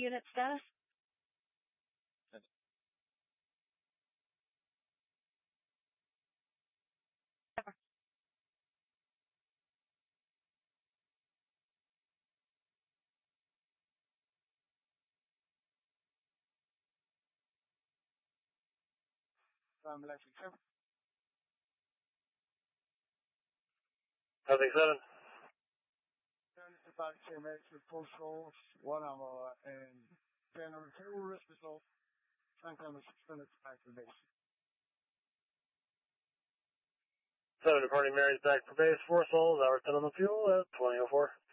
unit status? Electric 7. Nothing 7. It's about 10 minutes with full souls, 1 hour, and 10 over 2 risk result. Sometime 6 minutes back to base. 7 departing Mary's back for base, 4 souls, hour 10 on the fuel at 20:04.